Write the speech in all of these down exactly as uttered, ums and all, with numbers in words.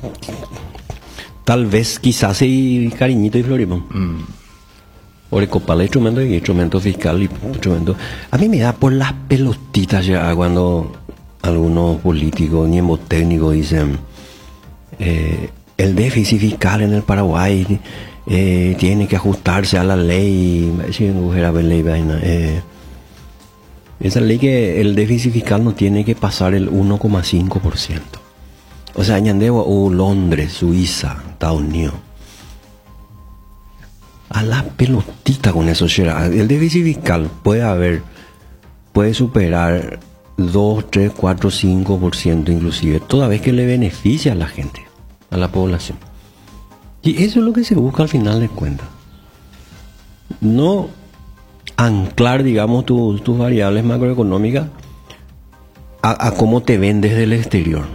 tal vez, quizás, y cariñito y florimón. Mm. O le copa el instrumento y instrumento fiscal y instrumento. A mí me da por las pelotitas ya cuando algunos políticos, técnicos dicen eh, el déficit fiscal en el Paraguay eh, tiene que ajustarse a la ley. Eh, esa ley que el déficit fiscal no tiene que pasar el uno coma cinco por ciento. O sea, añandeo o Londres, Suiza, Estados Unidos. A la pelotita con eso, Shera. El déficit fiscal puede haber, puede superar dos, tres, cuatro, cinco por ciento inclusive, toda vez que le beneficia a la gente, a la población. Y eso es lo que se busca al final de cuentas. No anclar, digamos, tus, tus variables macroeconómicas a, a cómo te ven desde el exterior.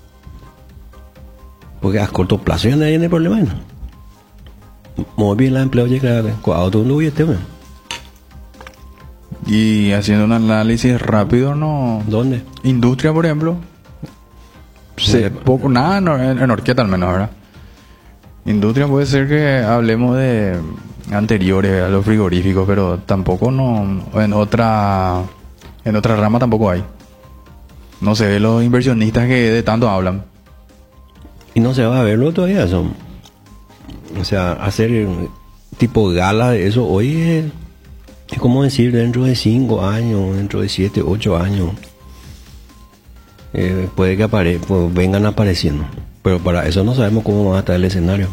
Porque a corto plazo ya nadie tiene problema, ¿no? Muy bien, la empleo llega a otro billete. Y haciendo un análisis rápido, ¿no? ¿Dónde? Industria, por ejemplo. Sí, poco, nada en, en Orqueta al menos, ¿verdad? Industria puede ser que hablemos de anteriores a los frigoríficos, pero tampoco no en otra en otra rama tampoco hay. No se ve los inversionistas que de tanto hablan. Y no se va a verlo todavía, son. O sea, hacer tipo gala de eso hoy es, es como decir dentro de cinco años, dentro de siete, ocho años. Eh, puede que apare pues vengan apareciendo. Pero para eso no sabemos cómo va a estar el escenario.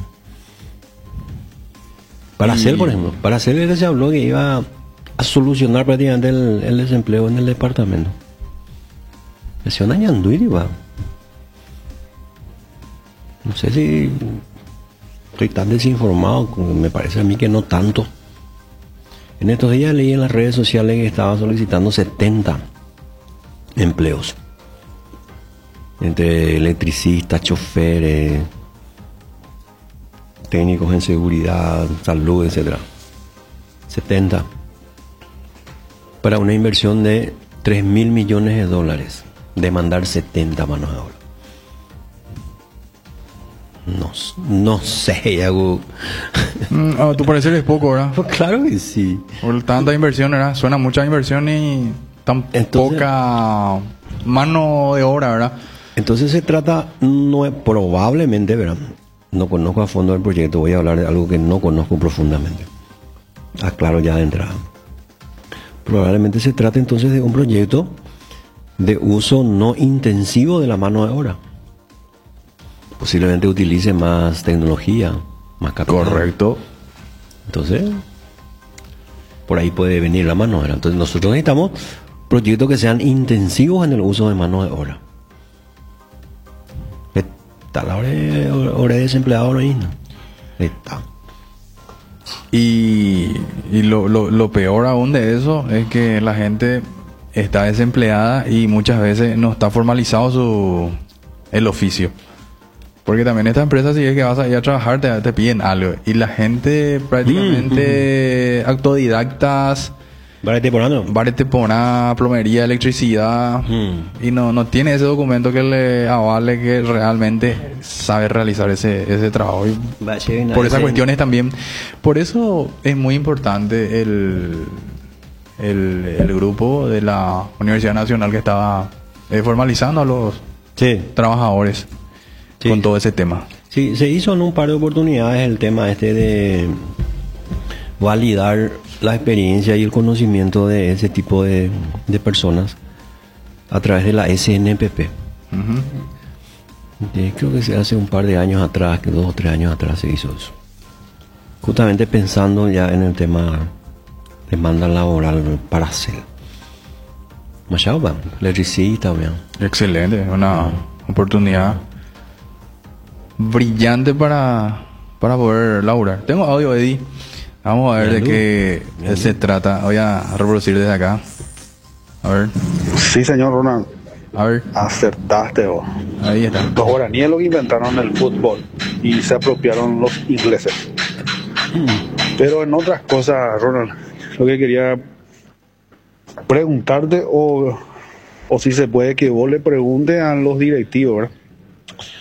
Para hacer, por ejemplo, para hacer que se habló que iba a solucionar prácticamente el, el desempleo en el departamento. Es una ñanduiri, va. No sé si estoy tan desinformado, me parece a mí que no tanto. En estos días leí en las redes sociales que estaba solicitando setenta empleos. Entre electricistas, choferes, técnicos en seguridad, salud, etcétera. setenta. Para una inversión de tres mil millones de dólares. Demandar setenta manos de obra. No, no sé, hago. Mm, a tu parecer es poco, ¿verdad? Pues claro que sí. Por tanta inversión, ¿verdad? Suena mucha inversión y tan entonces, poca mano de obra, ¿verdad? Entonces se trata, no es, probablemente, ¿verdad? No conozco a fondo el proyecto, voy a hablar de algo que no conozco profundamente. Aclaro ya de entrada. Probablemente se trata entonces de un proyecto de uso no intensivo de la mano de obra. Posiblemente utilice más tecnología, más capital. Correcto. Entonces, por ahí puede venir la mano de obra. Entonces nosotros necesitamos proyectos que sean intensivos en el uso de mano de obra. Está la hora de, hora de desempleado ahí, ¿no? Está. Y, y lo, lo, lo peor aún de eso es que la gente está desempleada y muchas veces no está formalizado su el oficio. Porque también esta empresa, si es que vas a ir a trabajar, te, te piden algo. Y la gente prácticamente mm, mm, autodidactas, barete porano, barete porá, plomería, electricidad, mm. y no, no tiene ese documento que le avale que realmente sabe realizar ese, ese trabajo. Y por esas cuestiones también. Por eso es muy importante el, el, el grupo de la Universidad Nacional que estaba eh, formalizando a los sí. trabajadores. Sí. Con todo ese tema. Sí, se hizo en un par de oportunidades el tema este de validar la experiencia y el conocimiento de ese tipo de, de personas a través de la S N P P. Uh-huh. Y creo que se hace un par de años atrás, que dos o tres años atrás se hizo eso. Justamente pensando ya en el tema de demanda laboral para hacer. Machado, electricista, vean. Excelente, una uh-huh. oportunidad brillante para, para poder laburar. Tengo audio, Eddie. Vamos a ver de qué Salud. se trata. Voy a reproducir desde acá. A ver. Sí, señor Ronald. A ver. Acertaste vos. Ahí está. Los guaraníes lo que inventaron el fútbol y se apropiaron los ingleses. Mm. Pero en otras cosas, Ronald, lo que quería preguntarte o, o si se puede que vos le preguntes a los directivos, ¿verdad?